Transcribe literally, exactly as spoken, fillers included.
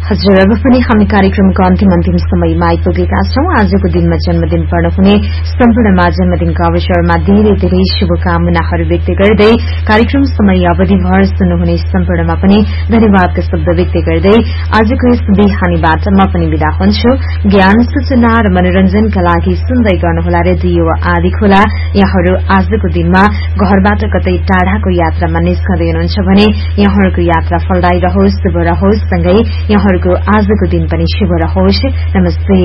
हजुर, अब पनि हामी कार्यक्रमको अन्तिम अन्तिम समयमा आइपुगेका छौं। आजको दिनमा जन्मदिन पर्न हुने सम्पूर्णमा जन्मदिनको अवसरमा धेरै धेरै शुभकामनाहरू व्यक्त गर्दै कार्यक्रम समय अवधिभर सुन्नुहुने सम्पूर्णमा पनि धन्यवादका शब्द व्यक्त गर्दै आजको यस बिहानीबाट म पनि विदा हुन्छु। ज्ञान, सूचना र मनोरञ्जनका लागि सुन्दै गर्नुहोला रेडियो आदि खोला। यहाँहरू आजको दिनमा घरबाट कतै टाढाको यात्रामा निस्कँदै हुनुहुन्छ भने यहाँहरूको यात्रा फलदायी रहोस्, शुभ रहोस्, सँगै यहाँहरूको आजको दिन पनि शुभ रहोस्। नमस्ते।